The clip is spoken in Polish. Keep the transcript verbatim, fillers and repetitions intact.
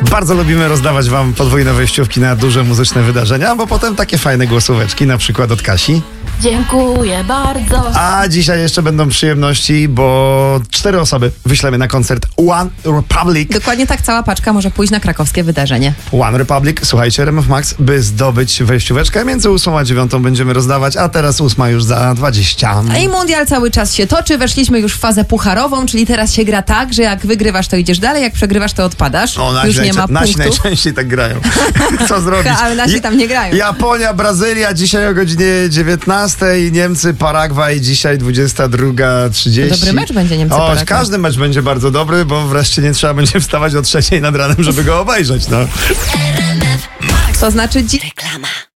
Bardzo lubimy rozdawać wam podwójne wejściówki na duże muzyczne wydarzenia, bo potem takie fajne głosóweczki, na przykład od Kasi. Dziękuję bardzo. A dzisiaj jeszcze będą przyjemności, bo cztery osoby wyślemy na koncert One Republic. Dokładnie tak, cała paczka może pójść na krakowskie wydarzenie. One Republic, słuchajcie, R M F Max, by zdobyć wejścióweczkę. Między ósmą a dziewiątą będziemy rozdawać, a teraz ósma już za dwadzieścia. A i mundial cały czas się toczy, weszliśmy już w fazę pucharową, czyli teraz się gra tak, że jak wygrywasz, to idziesz dalej, jak przegrywasz, to odpadasz. O, nasi, już nie ma nasi punktów. najczęściej tak grają. Co zrobić? Ha, ale nasi tam nie grają. Japonia, Brazylia dzisiaj o godzinie dziewiętnastej, Niemcy, Paragwaj dzisiaj dwudziesta druga trzydzieści. Dobry mecz będzie Niemcy, O, Paragwaj. każdy mecz będzie bardzo dobry, bo wreszcie nie trzeba będzie wstawać o trzeciej nad ranem, żeby go obejrzeć, no. To znaczy... Dzi- Reklama.